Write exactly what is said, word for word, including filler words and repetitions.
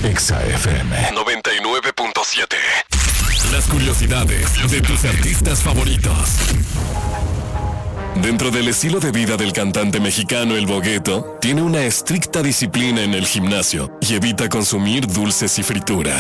Exa F M noventa y nueve punto siete. Las curiosidades de tus artistas favoritos. Dentro del estilo de vida del cantante mexicano El Bogueto, tiene una estricta disciplina en el gimnasio y evita consumir dulces y frituras.